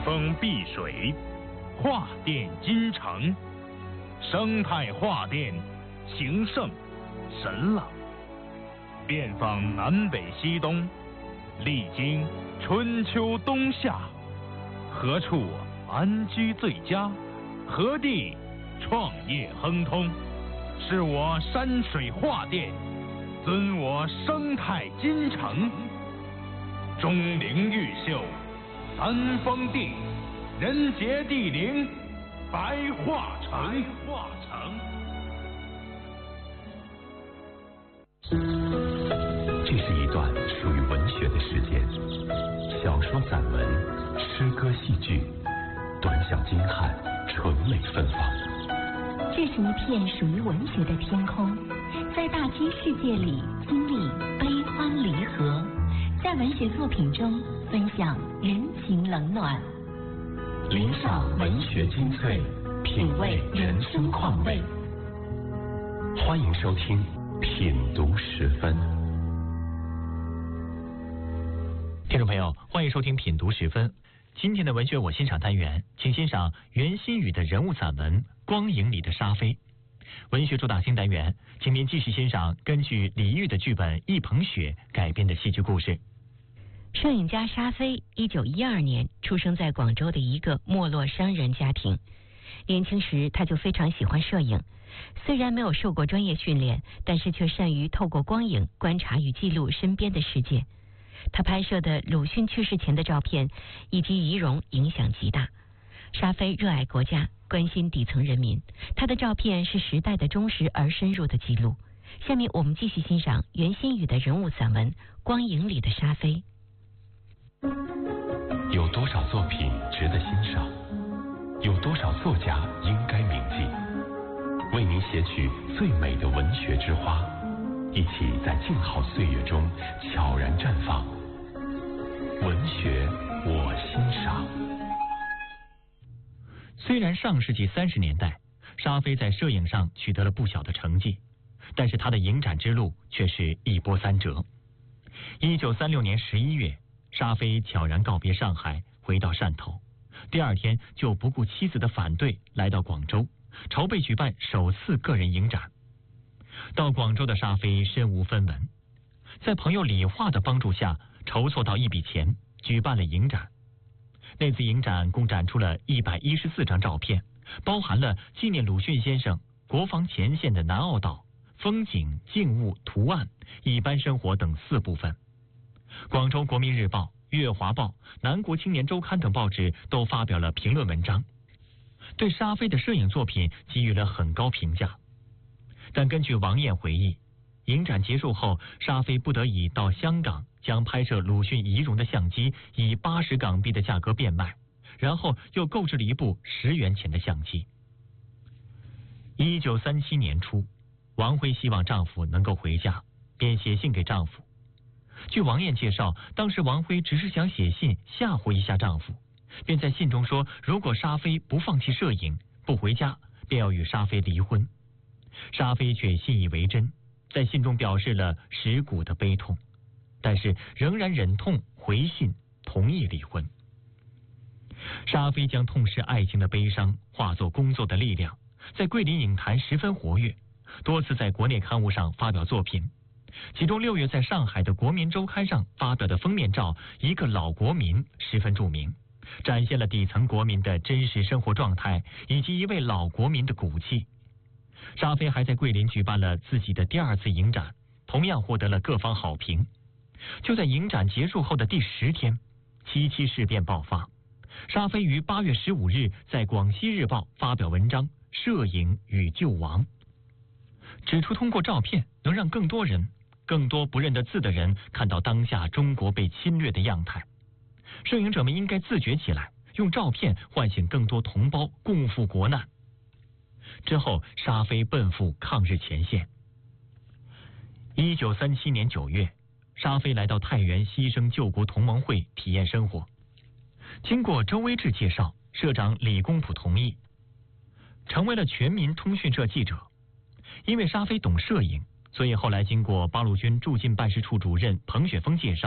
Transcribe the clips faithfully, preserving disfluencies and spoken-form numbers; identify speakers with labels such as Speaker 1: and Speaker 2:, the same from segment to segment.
Speaker 1: 称碧水，画殿金城，生态画殿，形胜神朗。遍访南北西东，历经春秋冬夏，何处安居最佳？何地创业亨通？是我山水画殿，尊我生态金城。钟灵毓秀，三峰地，人杰地灵，白化城。白化城。
Speaker 2: 这是一段属于文学的时间，小说、散文、诗歌、戏剧，短小精悍，纯美芬芳。
Speaker 3: 这是一片属于文学的天空，在大千世界里经历悲欢离合，在文学作品中分享人情冷暖，
Speaker 2: 聆赏文学精粹，品味人生况味。欢迎收听品读十分。
Speaker 4: 听众朋友，欢迎收听品读十分。今天的文学我欣赏单元，请欣赏袁心瑀的人物散文《光影里的沙飞》。文学主打新单元，请您继续欣赏根据李煜的剧本《一捧雪》改编的戏剧故事。
Speaker 3: 摄影家沙飞一九一二年出生在广州的一个没落商人家庭。年轻时他就非常喜欢摄影，虽然没有受过专业训练，但是却善于透过光影观察与记录身边的世界。他拍摄的鲁迅去世前的照片以及遗容影响极大。沙飞热爱国家，关心底层人民，他的照片是时代的忠实而深入的记录。下面我们继续欣赏袁心瑀的人物散文《光影里的沙飞》。
Speaker 2: 有多少作品值得欣赏？有多少作家应该铭记？为您写取最美的文学之花，一起在静好岁月中悄然绽放。文学我欣赏。
Speaker 4: 虽然上世纪三十年代，沙飞在摄影上取得了不小的成绩，但是他的影展之路却是一波三折。一九三六年十一月，沙飞悄然告别上海，回到汕头。第二天就不顾妻子的反对，来到广州，筹备举办首次个人影展。到广州的沙飞身无分文，在朋友李化的帮助下，筹措到一笔钱，举办了影展。那次影展共展出了一百一十四张照片，包含了纪念鲁迅先生、国防前线的南澳岛、风景、静物、图案、一般生活等四部分。广州国民日报、粤华报、南国青年周刊等报纸都发表了评论文章，对沙飞的摄影作品给予了很高评价。但根据王燕回忆，影展结束后，沙飞不得已到香港，将拍摄鲁迅遗容的相机以八十港币的价格变卖，然后又购置了一部十元钱的相机。一九三七年初，王辉希望丈夫能够回家，便写信给丈夫。据王燕介绍，当时王辉只是想写信吓唬一下丈夫，便在信中说，如果沙飞不放弃摄影，不回家，便要与沙飞离婚。沙飞却信以为真，在信中表示了蚀骨的悲痛，但是仍然忍痛回信同意离婚。沙飞将痛失爱情的悲伤化作工作的力量，在桂林影坛十分活跃，多次在国内刊物上发表作品。其中六月在上海的《国民周刊》上发表的封面照《一个老国民》十分著名，展现了底层国民的真实生活状态以及一位老国民的骨气。沙飞还在桂林举办了自己的第二次影展，同样获得了各方好评。就在影展结束后的第十天，七七事变爆发。沙飞于八月十五日在《广西日报》发表文章《摄影与救亡》，指出通过照片能让更多人、更多不认得字的人看到当下中国被侵略的样态。摄影者们应该自觉起来，用照片唤醒更多同胞，共赴国难。之后，沙飞奔赴抗日前线。一九三七年九月，沙飞来到太原牺牲救国同盟会体验生活。经过周威志介绍，社长李公朴同意，成为了全民通讯社记者。因为沙飞懂摄影，所以后来经过八路军驻晋办事处主任彭雪枫介绍，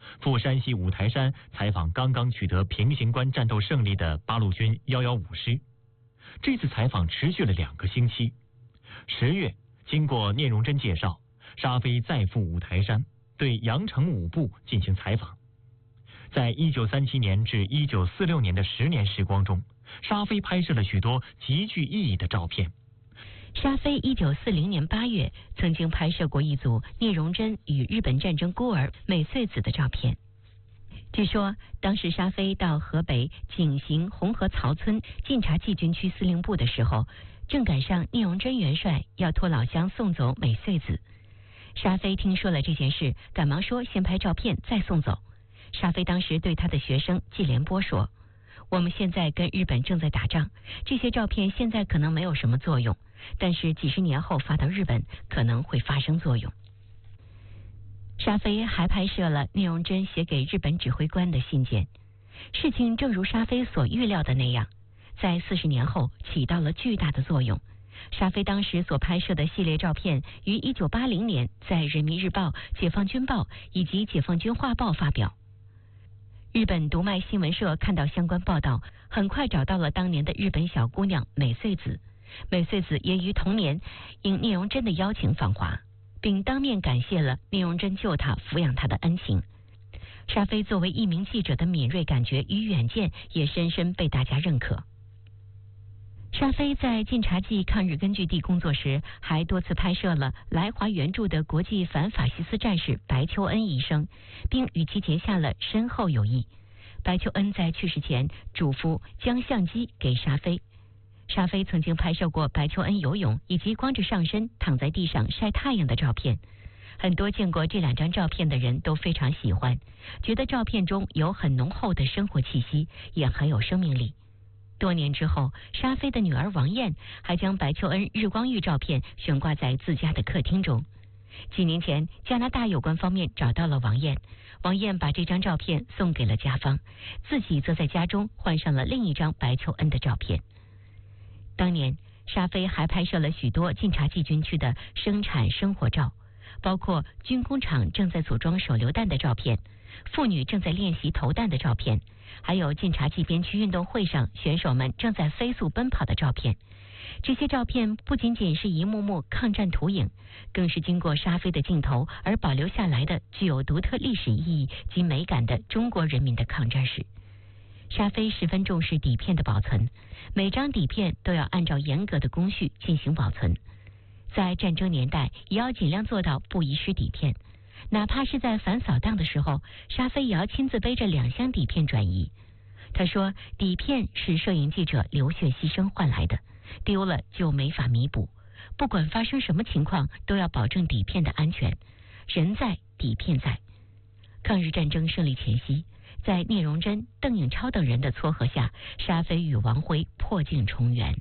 Speaker 4: 赴山西五台山采访刚刚取得平型关战斗胜利的八路军一一五师。这次采访持续了两个星期。十月，经过聂荣臻介绍，沙飞再赴五台山，对杨城五部进行采访。在一九三七年至一九四六年的十年时光中，沙飞拍摄了许多极具意义的照片。
Speaker 3: 沙飞一九四零年八月曾经拍摄过一组聂荣臻与日本战争孤儿美穗子的照片。据说当时沙飞到河北井陉红河曹村晋察冀军区司令部的时候，正赶上聂荣臻元帅要托老乡送走美穗子。沙飞听说了这件事，赶忙说先拍照片再送走。沙飞当时对他的学生季连波说，我们现在跟日本正在打仗，这些照片现在可能没有什么作用，但是几十年后发到日本可能会发生作用。沙飞还拍摄了聂荣臻写给日本指挥官的信件。事情正如沙飞所预料的那样，在四十年后起到了巨大的作用。沙飞当时所拍摄的系列照片于一九八零年在人民日报、解放军报以及解放军画报发表。日本读卖新闻社看到相关报道，很快找到了当年的日本小姑娘美穗子。美穗子也于同年应聂荣臻的邀请访华，并当面感谢了聂荣臻救他、抚养他的恩情。沙飞作为一名记者的敏锐感觉与远见也深深被大家认可。沙飞在晋察冀抗日根据地工作时，还多次拍摄了来华援助的国际反法西斯战士白求恩医生，并与其结下了深厚友谊。白求恩在去世前嘱咐将相机给沙飞。沙飞曾经拍摄过白求恩游泳以及光着上身躺在地上晒太阳的照片。很多见过这两张照片的人都非常喜欢，觉得照片中有很浓厚的生活气息，也很有生命力。多年之后，沙飞的女儿王艳还将白求恩日光浴照片悬挂在自家的客厅中。几年前，加拿大有关方面找到了王艳，王艳把这张照片送给了家方，自己则在家中换上了另一张白求恩的照片。当年，沙飞还拍摄了许多晋察冀军区的生产生活照，包括军工厂正在组装手榴弹的照片，妇女正在练习投弹的照片，还有晋察冀边区运动会上选手们正在飞速奔跑的照片。这些照片不仅仅是一幕幕抗战图影，更是经过沙飞的镜头而保留下来的具有独特历史意义及美感的中国人民的抗战史。沙飞十分重视底片的保存，每张底片都要按照严格的工序进行保存。在战争年代，也要尽量做到不遗失底片。哪怕是在反扫荡的时候，沙飞也要亲自背着两箱底片转移。他说，底片是摄影记者流血牺牲换来的，丢了就没法弥补。不管发生什么情况，都要保证底片的安全。人在，底片在。抗日战争胜利前夕，在聂荣臻、邓颖超等人的撮合下，沙飞与王辉破镜重圆。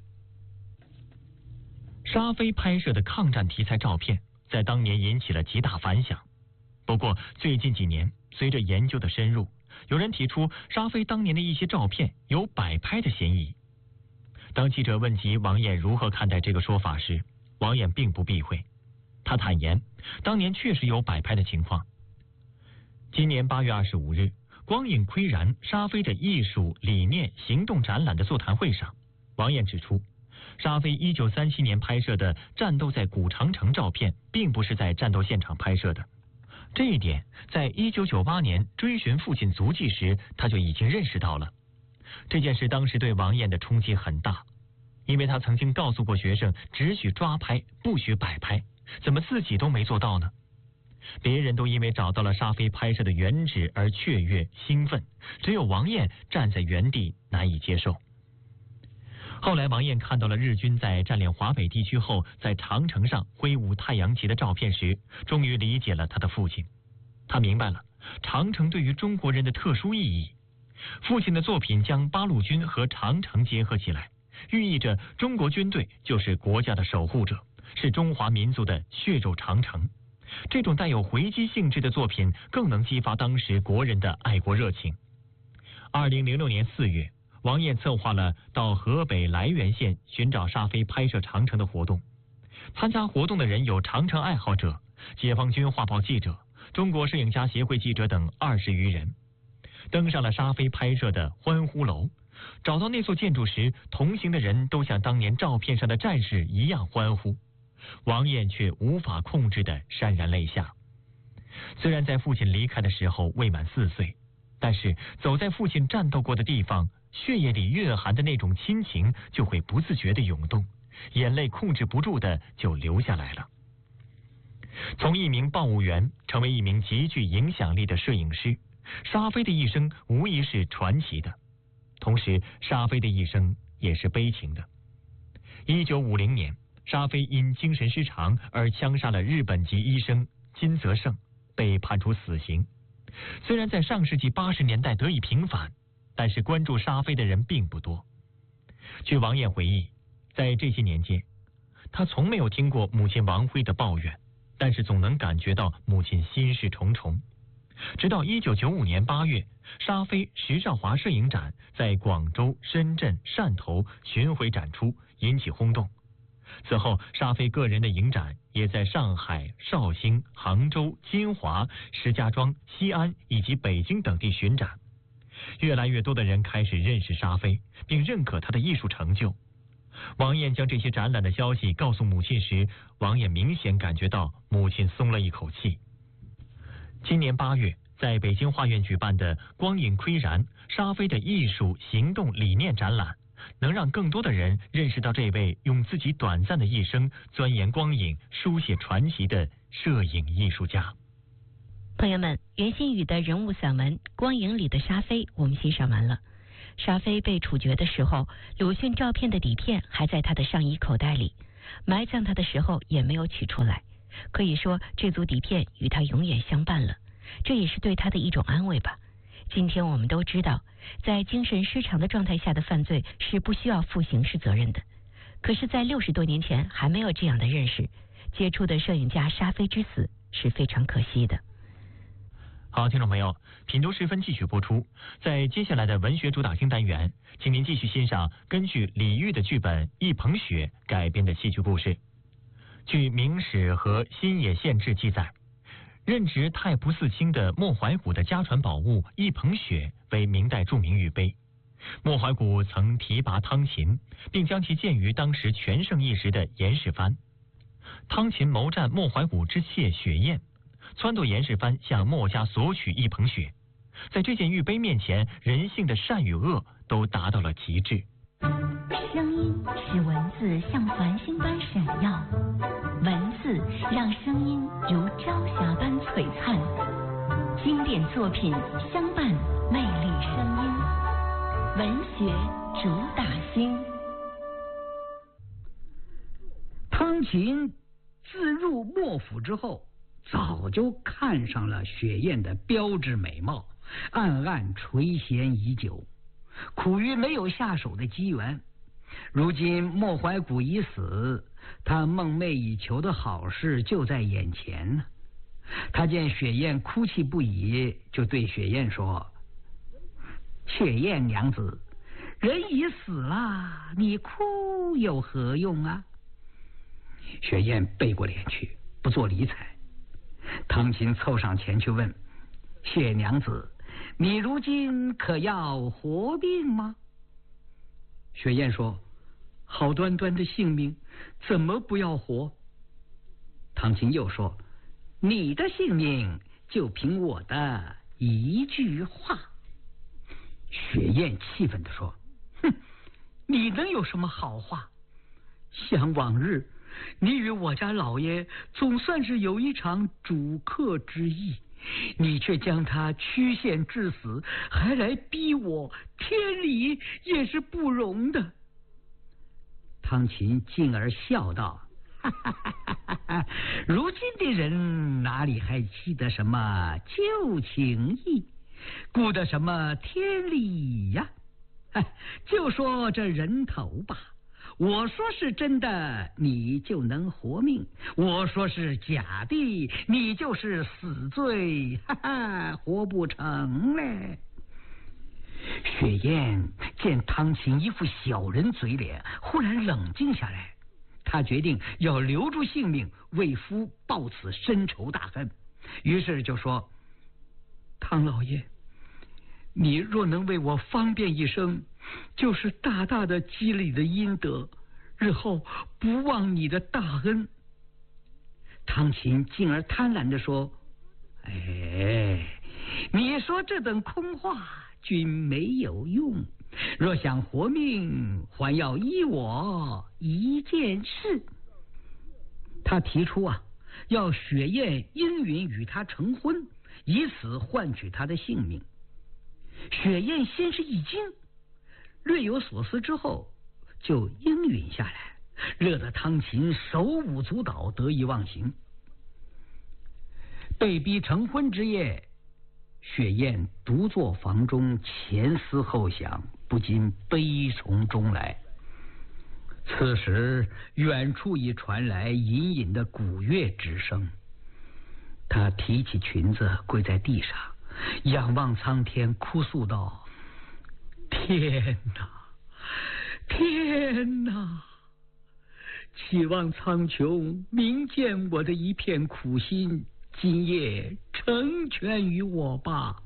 Speaker 4: 沙飞拍摄的抗战题材照片在当年引起了极大反响。不过最近几年，随着研究的深入，有人提出沙飞当年的一些照片有摆拍的嫌疑。当记者问及王艳如何看待这个说法时，王艳并不避讳，他坦言当年确实有摆拍的情况。今年八月二十五日，光影岿然沙飞的艺术理念行动展览的座谈会上，王艳指出，沙飞一九三七年拍摄的战斗在古长城照片并不是在战斗现场拍摄的。这一点在一九九八年追寻父亲足迹时他就已经认识到了。这件事当时对王艳的冲击很大，因为他曾经告诉过学生只许抓拍不许摆拍，怎么自己都没做到呢？别人都因为找到了沙飞拍摄的原址而雀跃兴奋，只有王艳站在原地难以接受。后来王艳看到了日军在占领华北地区后在长城上挥舞太阳旗的照片时，终于理解了他的父亲。他明白了长城对于中国人的特殊意义。父亲的作品将八路军和长城结合起来，寓意着中国军队就是国家的守护者，是中华民族的血肉长城。这种带有回击性质的作品更能激发当时国人的爱国热情。二零零六年四月，王艳策划了到河北涞源县寻找沙飞拍摄长城的活动。参加活动的人有长城爱好者、解放军画报记者、 中国摄影家协会记者等二十余人，登上了沙菲拍摄的欢呼楼。找到那座建筑时，同行的人都像当年照片上的战士一样欢呼，王艳却无法控制地潸然泪下。虽然在父亲离开的时候未满四岁，但是走在父亲战斗过的地方，血液里蕴含的那种亲情就会不自觉地涌动，眼泪控制不住的就流下来了。从一名报务员成为一名极具影响力的摄影师，沙菲的一生无疑是传奇的。同时，沙菲的一生也是悲情的。一九五零年，沙菲因精神失常而枪杀了日本籍医生金泽胜，被判处死刑。虽然在上世纪八十年代得以平反，但是关注沙菲的人并不多。据王艳回忆，在这些年间，他从没有听过母亲王辉的抱怨，但是总能感觉到母亲心事重重。直到一九九五年八月，沙菲石兆华摄影展在广州、深圳、汕头巡回展出，引起轰动。此后，沙菲个人的影展也在上海、绍兴、杭州、金华、石家庄、西安以及北京等地巡展。越来越多的人开始认识沙菲，并认可他的艺术成就。王艳将这些展览的消息告诉母亲时，王艳明显感觉到母亲松了一口气。今年八月，在北京画院举办的“光影窥然：沙菲的艺术行动理念”展览，能让更多的人认识到这位用自己短暂的一生钻研光影、书写传奇的摄影艺术家。
Speaker 3: 朋友们，袁心宇的人物散文《光影里的沙菲》我们欣赏完了。沙菲被处决的时候，鲁迅照片的底片还在他的上衣口袋里，埋葬他的时候也没有取出来。可以说，这组底片与他永远相伴了，这也是对他的一种安慰吧。今天我们都知道，在精神失常的状态下的犯罪是不需要负刑事责任的。可是，在六十多年前还没有这样的认识，杰出的摄影家沙菲之死是非常可惜的。
Speaker 4: 好，听众朋友，品读十分继续播出。在接下来的文学主打星单元，请您继续欣赏根据李煜的剧本《一捧雪》改编的戏剧故事。据《明史》和《新野县志》记载，任职太仆寺卿的莫怀古的家传宝物一捧雪为明代著名玉碑。莫怀古曾提拔汤勤，并将其荐于当时全盛一时的严世蕃。汤勤谋占莫怀古之妾雪雁，撺掇严世蕃向莫家索取一捧雪。在这件玉碑面前，人性的善与恶都达到了极致。
Speaker 5: 声音使文字像繁星般闪耀，文字让声音如朝霞般璀璨。经典作品相伴，魅力声音，文学主打星。
Speaker 6: 汤勤自入莫府之后，早就看上了雪雁的标致美貌，暗暗垂涎已久，苦于没有下手的机缘。如今莫怀古已死，他梦寐以求的好事就在眼前呢。他见雪雁哭泣不已，就对雪雁说：“雪雁娘子，人已死了，你哭有何用啊？”雪雁背过脸去，不做理睬。汤勤凑上前去问：“雪娘子，你如今可要活命吗？”雪雁说：“好端端的性命，怎么不要活？”汤勤又说：“你的性命就凭我的一句话。”雪雁气愤地说：“哼，你能有什么好话？想往日你与我家老爷总算是有一场主客之意，你却将他曲线致死，还来逼我，天理也是不容的。”汤勤进而笑道：“哈哈哈哈哈，如今的人哪里还记得什么旧情义，顾得什么天理呀？哎，就说这人头吧，我说是真的，你就能活命；我说是假的，你就是死罪，哈哈，活不成嘞。”雪雁见汤勤一副小人嘴脸，忽然冷静下来，他决定要留住性命，为夫报此深仇大恨。 于是就说：“汤老爷，你若能为我方便一声，就是大大的积累的阴德，日后不忘你的大恩。”汤勤进而贪婪地说：“哎，你说这等空话，均没有用。若想活命，还要依我一件事。”他提出啊，要雪雁应允与他成婚，以此换取他的性命。雪雁先是一惊，略有所思之后，就应允下来，乐得汤勤手舞足蹈，得意忘形。被逼成婚之夜，雪雁独坐房中，前思后想，不禁悲从中来。此时远处已传来隐隐的鼓乐之声，她提起裙子跪在地上，仰望苍天，哭诉道：“天哪，天哪！期望苍穹明鉴我的一片苦心，今夜成全于我吧。”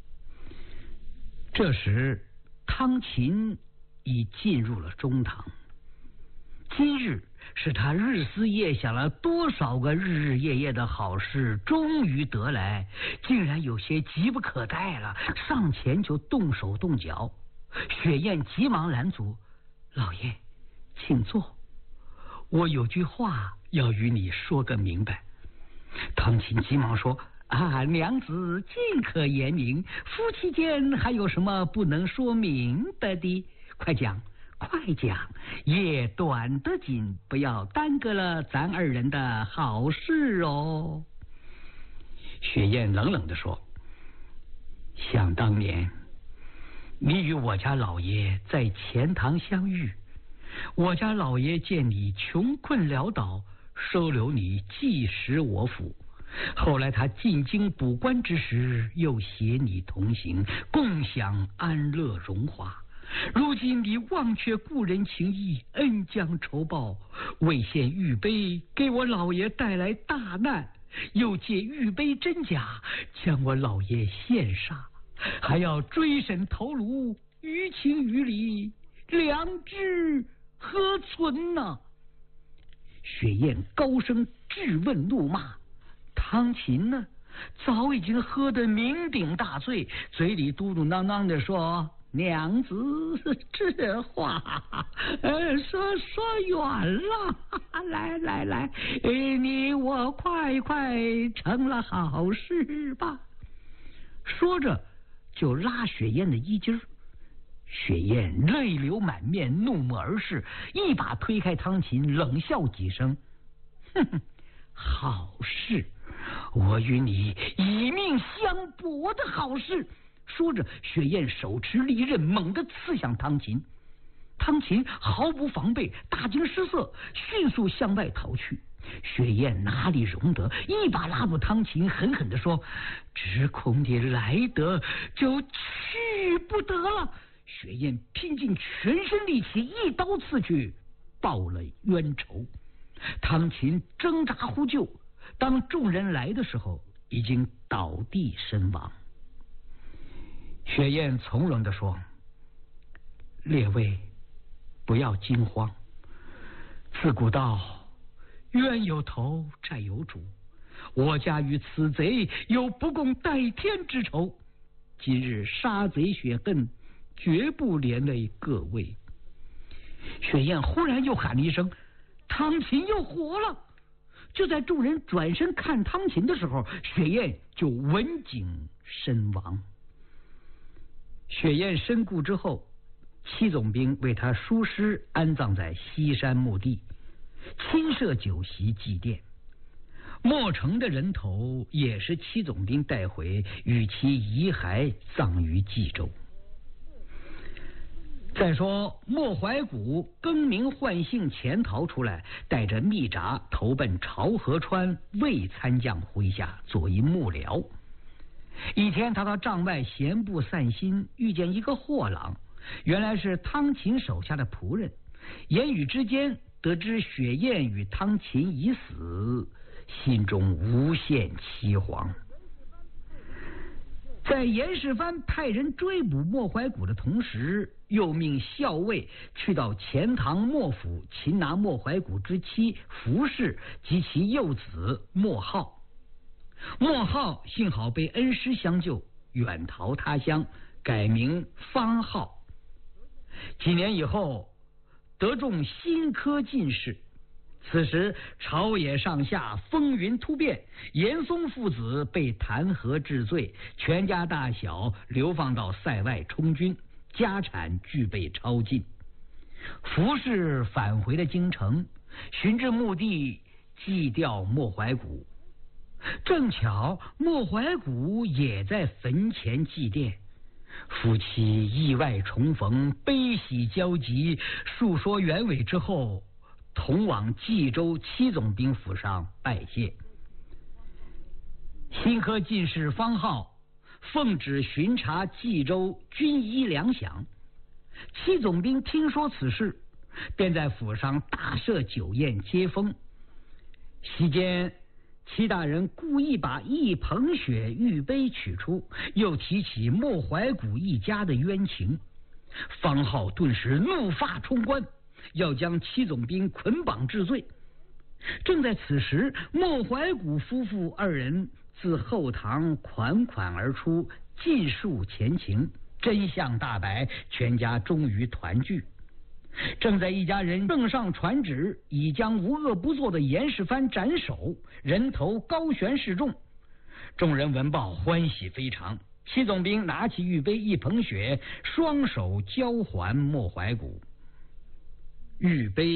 Speaker 6: 这时汤勤已进入了中堂。今日是他日思夜想了多少个日日夜夜的好事终于得来，竟然有些急不可待了，上前就动手动脚。雪雁急忙拦阻：“老爷，请坐，我有句话要与你说个明白。”汤勤急忙说：“啊，娘子尽可言明，夫妻间还有什么不能说明白的？快讲，快讲，夜短得紧，不要耽搁了咱二人的好事哦。”雪雁冷冷地说：“想当年，你与我家老爷在钱塘相遇，我家老爷见你穷困潦倒，收留你寄食我府。后来他进京补官之时，又携你同行，共享安乐荣华。如今你忘却故人情谊，恩将仇报，为献玉杯给我老爷带来大难，又借玉杯真假将我老爷陷杀，还要追审头颅，于情于理，良知何存呢？”雪雁高声质问怒骂。汤勤呢，早已经喝得酩酊大醉，嘴里嘟嘟囔囔的说：“娘子，这话呃说说远了，来来来，你我快快成了好事吧。”说着就拉雪雁的衣襟儿。雪雁泪流满面，怒目而视，一把推开汤勤，冷笑几声：“哼哼，好事，我与你以命相搏的好事。”说着，雪雁手持利刃，猛地刺向汤勤。汤勤毫无防备，大惊失色，迅速向外逃去。雪雁哪里容得，一把拉住汤勤，狠狠地说：“只恐你来得，就去不得了。”雪雁拼尽全身力气，一刀刺去，报了冤仇。汤勤挣扎呼救，当众人来的时候，已经倒地身亡。雪雁从容地说：“列位不要惊慌，自古道冤有头债有主，我家与此贼有不共戴天之仇，今日杀贼雪恨，绝不连累各位。”雪雁忽然又喊了一声：“汤勤又活了！”就在众人转身看汤勤的时候，雪雁就闻警身亡。雪雁身故之后，戚总兵为他疏尸，安葬在西山墓地，亲设酒席祭奠。莫城的人头也是戚总兵带回，与其遗骸葬于冀州。再说莫怀古更名换姓潜逃出来，带着密札投奔朝河川魏参将麾下，做一幕僚。一天，他到帐外闲步散心，遇见一个货郎，原来是汤勤手下的仆人。言语之间得知雪雁与汤勤已死， 心中无限凄惶。在严世蕃派人追捕莫怀古的同时，又命校尉去到钱塘莫府擒拿莫怀古之妻福氏及其幼子莫浩。莫浩幸好被恩师相救，远逃他乡，改名方浩。几年以后，得中新科进士。此时朝野上下风云突变，严嵩父子被弹劾治罪，全家大小流放到塞外充军，家产俱被抄尽。福氏返回了京城，寻至墓地祭吊莫怀古。正巧莫怀古也在坟前祭奠，夫妻意外重逢，悲喜交集，述说原委之后，同往冀州七总兵府上拜谢。新科进士方浩奉旨巡查冀州军医粮饷，七总兵听说此事，便在府上大设酒宴接风。席间，戚大人故意把一捧雪玉杯取出，又提起莫怀古一家的冤情。方浩顿时怒发冲冠，要将七总兵捆绑治罪。正在此时，莫怀古夫妇二人自后堂款款而出，尽述前情，真相大白，全家终于团聚。正在一家人正上传旨，已将无恶不作的严世蕃斩首，人头高悬示众。众人闻报，欢喜非常。七总兵拿起玉杯一捧血，双手交还莫怀古。玉杯